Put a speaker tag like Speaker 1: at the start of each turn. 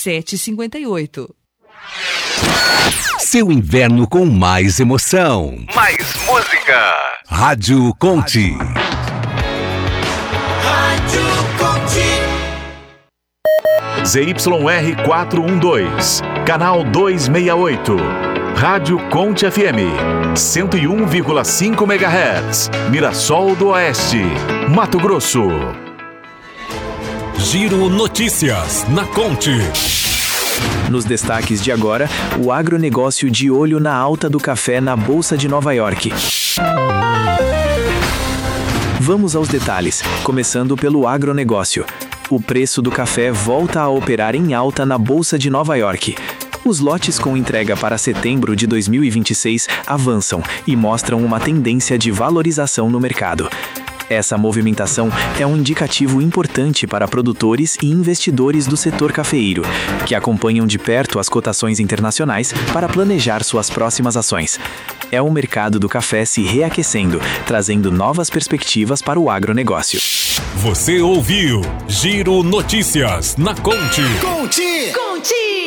Speaker 1: 3758.
Speaker 2: Seu inverno com mais emoção. Mais música. Rádio Conte.
Speaker 3: Rádio Conte.
Speaker 4: ZYR 412, canal 268. Rádio Conte FM, 101,5 MHz, Mirassol do Oeste, Mato Grosso.
Speaker 5: Giro Notícias na Conte.
Speaker 6: Nos destaques de agora, o agronegócio de olho na alta do café na Bolsa de Nova York. Vamos aos detalhes, começando pelo agronegócio. O preço do café volta a operar em alta na Bolsa de Nova York. Os lotes com entrega para setembro de 2026 avançam e mostram uma tendência de valorização no mercado. Essa movimentação é um indicativo importante para produtores e investidores do setor cafeeiro, que acompanham de perto as cotações internacionais para planejar suas próximas ações. É o mercado do café se reaquecendo, trazendo novas perspectivas para o agronegócio.
Speaker 5: Você ouviu Giro Notícias na Conte.
Speaker 3: Conte!